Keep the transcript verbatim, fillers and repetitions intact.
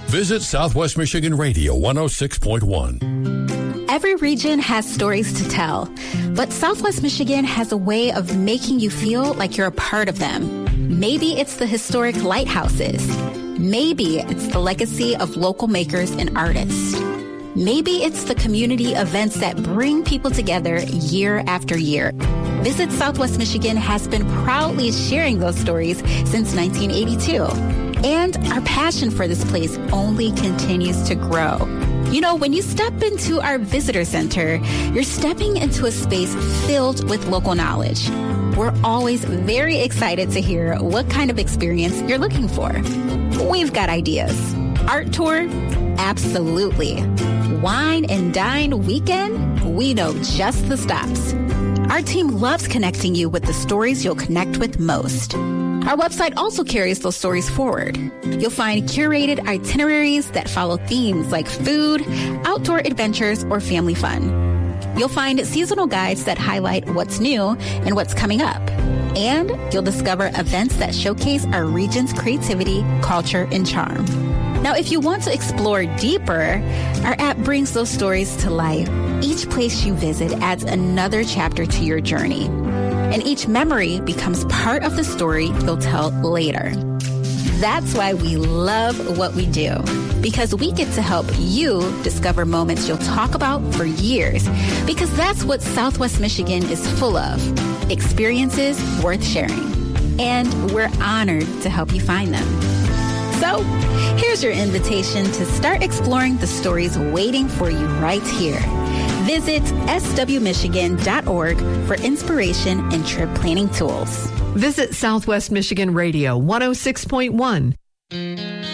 Visit Southwest Michigan Radio one oh six point one. Every region has stories to tell, but Southwest Michigan has a way of making you feel like you're a part of them. Maybe it's the historic lighthouses. Maybe it's the legacy of local makers and artists. Maybe it's the community events that bring people together year after year. Visit Southwest Michigan has been proudly sharing those stories since nineteen eighty-two. And our passion for this place only continues to grow. You know, when you step into our visitor center, you're stepping into a space filled with local knowledge. We're always very excited to hear what kind of experience you're looking for. We've got ideas. Art tour? Absolutely. Wine and dine weekend? We know just the stops. Our team loves connecting you with the stories you'll connect with most. Our website also carries those stories forward. You'll find curated itineraries that follow themes like food, outdoor adventures, or family fun. You'll find seasonal guides that highlight what's new and what's coming up. And you'll discover events that showcase our region's creativity, culture, and charm. Now, if you want to explore deeper, our app brings those stories to life. Each place you visit adds another chapter to your journey. And each memory becomes part of the story you'll tell later. That's why we love what we do, because we get to help you discover moments you'll talk about for years, because that's what Southwest Michigan is full of, experiences worth sharing. And we're honored to help you find them. So here's your invitation to start exploring the stories waiting for you right here. Visit S W Michigan dot org for inspiration and trip planning tools. Visit Southwest Michigan Radio one oh six point one.